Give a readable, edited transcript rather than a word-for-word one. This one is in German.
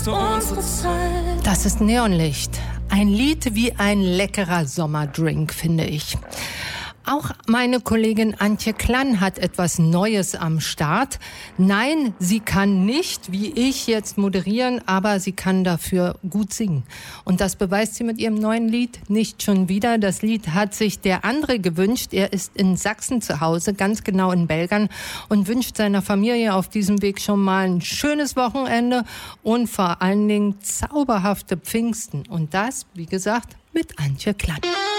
Das ist Neonlicht. Ein Lied wie ein leckerer Sommerdrink, finde ich. Auch meine Kollegin Antje Klann hat etwas Neues am Start. Nein, sie kann nicht, wie ich jetzt moderieren, aber sie kann dafür gut singen. Und das beweist sie mit ihrem neuen Lied nicht schon wieder. Das Lied hat sich der André gewünscht. Er ist in Sachsen zu Hause, ganz genau in Belgern, und wünscht seiner Familie auf diesem Weg schon mal ein schönes Wochenende und vor allen Dingen zauberhafte Pfingsten. Und das, wie gesagt, mit Antje Klann.